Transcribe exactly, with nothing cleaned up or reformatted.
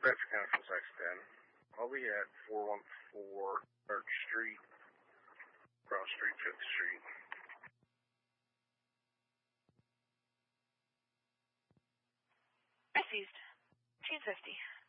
Bedford County from six ten. I'll be at four one four Church Street, Cross Street, fifth Street. Received. fifteen fifty.